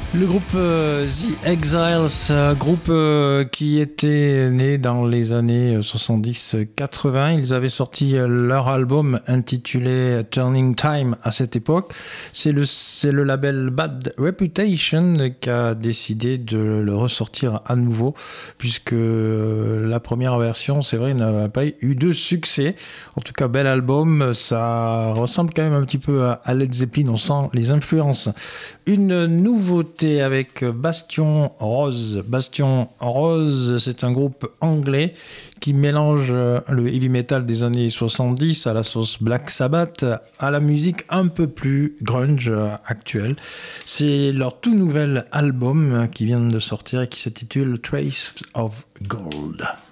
Le groupe The Exiles, groupe qui était né dans les années 70-80. Ils avaient sorti leur album intitulé Turning Time à cette époque. C'est le label Bad Reputation qui a décidé de le ressortir à nouveau, puisque la première version, c'est vrai, n'a pas eu de succès. En tout cas, bel album. Ça ressemble quand même un petit peu à Led Zeppelin. On sent les influences. Une nouveauté avec Bastion Rose. Bastion Rose, c'est un groupe anglais qui mélange le heavy metal des années 70 à la sauce Black Sabbath, à la musique un peu plus grunge actuelle. C'est leur tout nouvel album qui vient de sortir et qui s'intitule Trace of Gold.